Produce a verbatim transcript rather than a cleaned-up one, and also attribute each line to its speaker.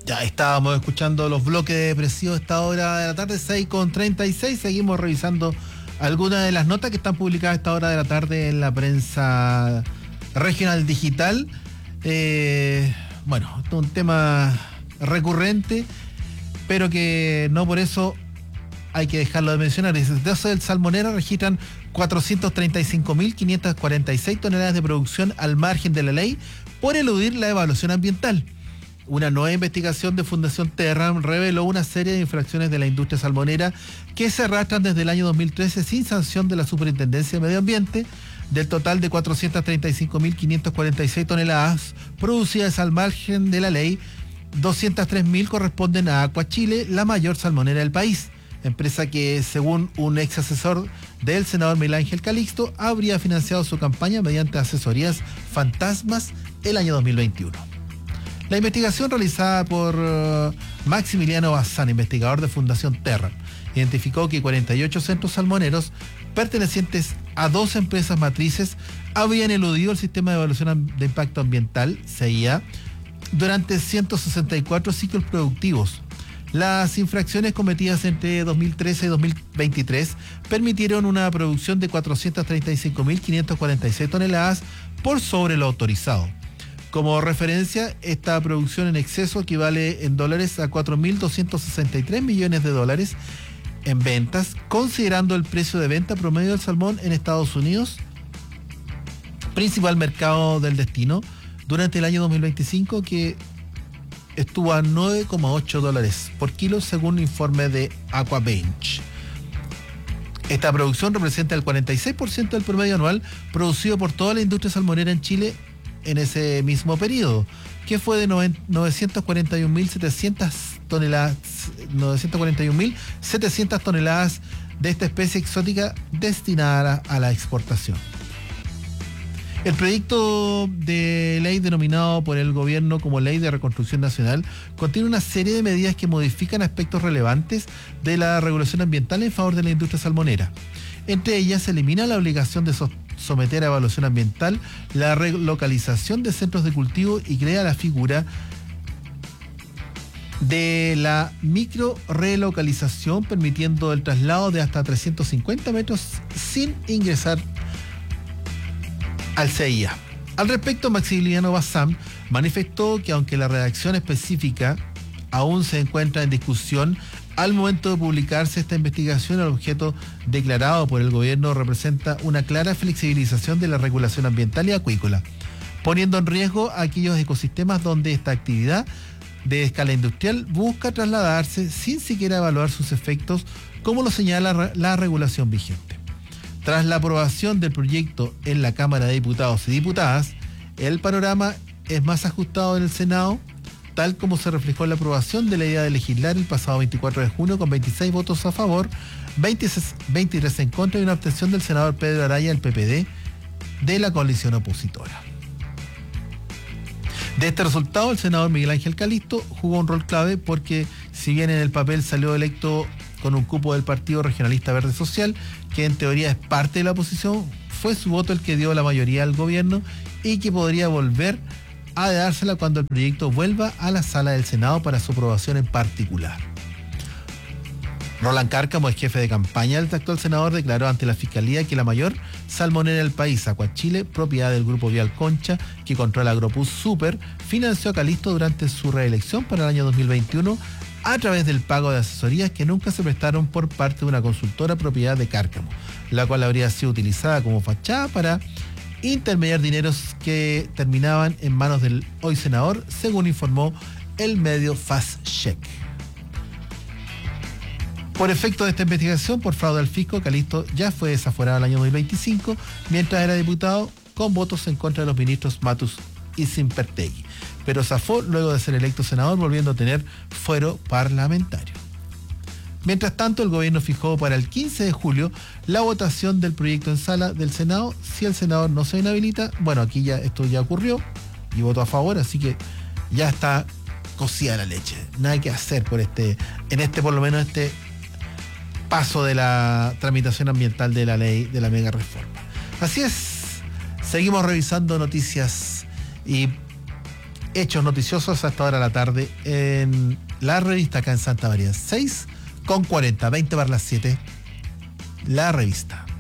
Speaker 1: Ya estábamos escuchando los bloques depresivos a esta hora de la tarde, seis con treinta y seis. Seguimos revisando algunas de las notas que están publicadas a esta hora de la tarde en la prensa regional digital. Eh, bueno, esto es un tema recurrente, pero que no por eso hay que dejarlo de mencionar. Desde el Salmonera registran cuatrocientas treinta y cinco mil quinientas cuarenta y seis toneladas de producción al margen de la ley por eludir la evaluación ambiental. Una nueva investigación de Fundación Terram reveló una serie de infracciones de la industria salmonera que se arrastran desde el año dos mil trece sin sanción de la Superintendencia de Medio Ambiente. Del total de cuatrocientas treinta y cinco mil quinientas cuarenta y seis toneladas producidas al margen de la ley, doscientas tres mil corresponden a Aqua Chile, la mayor salmonera del país, empresa que, según un ex asesor del senador Miguel Ángel Calixto, habría financiado su campaña mediante asesorías fantasmas el año dos mil veintiuno. La investigación realizada por uh, Maximiliano Bazán, investigador de Fundación Terra, identificó que cuarenta y ocho centros salmoneros pertenecientes a dos empresas matrices habían eludido el sistema de evaluación de impacto ambiental, C I A, durante ciento sesenta y cuatro ciclos productivos. Las infracciones cometidas entre dos mil trece y dos mil veintitrés permitieron una producción de cuatrocientas treinta y cinco mil quinientas cuarenta y seis toneladas por sobre lo autorizado. Como referencia, esta producción en exceso equivale en dólares a cuatro mil doscientos sesenta y tres millones de dólares en ventas, considerando el precio de venta promedio del salmón en Estados Unidos, principal mercado del destino, durante el año dos mil veinticinco, que estuvo a nueve coma ocho dólares por kilo, según un informe de Aquabench. Esta producción representa el cuarenta y seis por ciento del promedio anual producido por toda la industria salmonera en Chile en ese mismo periodo, que fue de novecientas cuarenta y un mil setecientas toneladas, novecientas cuarenta y un mil setecientas toneladas de esta especie exótica destinada a la exportación. El proyecto de ley denominado por el gobierno como Ley de Reconstrucción Nacional contiene una serie de medidas que modifican aspectos relevantes de la regulación ambiental en favor de la industria salmonera. Entre ellas se elimina la obligación de someter a evaluación ambiental la relocalización de centros de cultivo y crea la figura de la micro relocalización, permitiendo el traslado de hasta trescientos cincuenta metros sin ingresar al C I A. Al respecto, Maximiliano Bazán manifestó que aunque la redacción específica aún se encuentra en discusión, al momento de publicarse esta investigación, el objeto declarado por el gobierno representa una clara flexibilización de la regulación ambiental y acuícola, poniendo en riesgo a aquellos ecosistemas donde esta actividad de escala industrial busca trasladarse sin siquiera evaluar sus efectos, como lo señala la regulación vigente. Tras la aprobación del proyecto en la Cámara de Diputados y Diputadas, el panorama es más ajustado en el Senado, tal como se reflejó en la aprobación de la idea de legislar el pasado veinticuatro de junio con veintiséis votos a favor, veintitrés en contra y una abstención del senador Pedro Araya, el P P D, de la coalición opositora. De este resultado, el senador Miguel Ángel Calixto jugó un rol clave porque, si bien en el papel salió electo con un cupo del Partido Regionalista Verde Social, que en teoría es parte de la oposición, fue su voto el que dio la mayoría al gobierno y que podría volver a dársela cuando el proyecto vuelva a la sala del Senado para su aprobación en particular. Roland Cárcamo, el jefe de campaña del actual senador, declaró ante la Fiscalía que la mayor salmonera del país, Aqua Chile, propiedad del grupo Vial Concha, que controla Agropus Super, financió a Calixto durante su reelección para el año dos mil veintiuno a través del pago de asesorías que nunca se prestaron por parte de una consultora propiedad de Cárcamo, la cual habría sido utilizada como fachada para intermediar dineros que terminaban en manos del hoy senador, según informó el medio Fast Check. Por efecto de esta investigación por fraude al fisco, Calixto ya fue desaforado el año dos mil veinticinco, mientras era diputado, con votos en contra de los ministros Matus y Simpertegui, pero zafó luego de ser electo senador, volviendo a tener fuero parlamentario. Mientras tanto, el gobierno fijó para el quince de julio la votación del proyecto en sala del Senado. Si el senador no se inhabilita, bueno, aquí ya esto ya ocurrió y votó a favor, así que ya está cocida la leche. Nada que hacer por este, en este por lo menos este paso de la tramitación ambiental de la ley de la mega reforma. Así es, seguimos revisando noticias y hechos noticiosos a esta hora de la tarde en la revista acá en Santa María. seis con cuarenta, veinte para las siete. La revista.